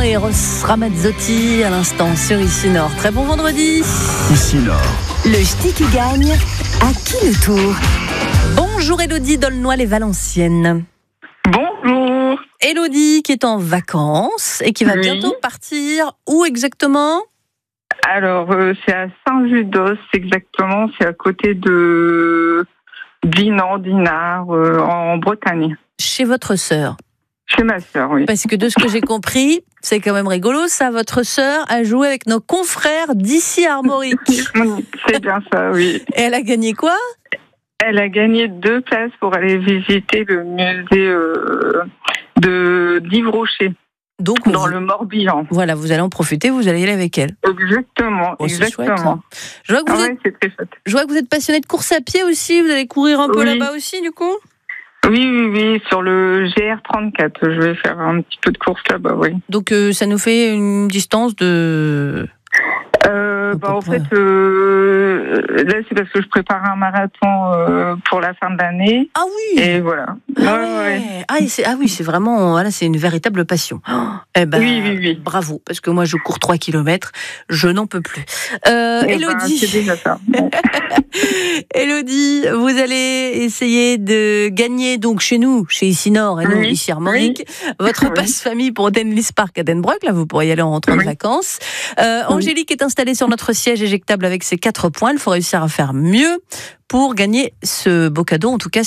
et Eros Ramazzotti à l'instant sur Ici Nord. Très bon vendredi. Ici Nord. Le ch'ti qui gagne, à qui le tour? Bonjour Elodie d'Aulnoy-les-Valenciennes. Bonjour. Elodie qui est en vacances et qui va bientôt partir. Où exactement? Alors, c'est à Saint-Judos exactement, c'est à côté de Dinard, en Bretagne. Chez votre sœur? Chez ma sœur, oui. Parce que de ce que j'ai compris, c'est quand même rigolo ça, votre sœur a joué avec nos confrères d'Ici Armorique. C'est bien ça, oui. Et elle a gagné quoi? Elle a gagné 2 places pour aller visiter le musée d'Yves Rocher. Donc, dans le Morbihan. Voilà, vous allez en profiter, vous allez y aller avec elle. Exactement, exactement. Chouette, je vois que c'est très chouette. Je vois que vous êtes passionné de course à pied aussi, vous allez courir un peu là-bas aussi du coup? Oui, sur le GR34, je vais faire un petit peu de course là-bas, oui. Donc ça nous fait une distance de... En fait, là c'est parce que je prépare un marathon pour la fin de l'année. Ah oui. Et voilà. Ouais. Ah oui, c'est vraiment, voilà, c'est une véritable passion. Oui. Bravo, parce que moi je cours 3 km, je n'en peux plus. Elodie, c'est déjà ça. Elodie, vous allez essayer de gagner donc chez nous, chez Ici Nord et nous ici Armorique, votre passe-famille pour Denlis Park à Denbroek. Là, vous pourrez y aller en rentrant de vacances. Angélique est installée sur notre siège éjectable avec ses 4 points. Il faut réussir à faire mieux pour gagner ce beau cadeau. En tout cas,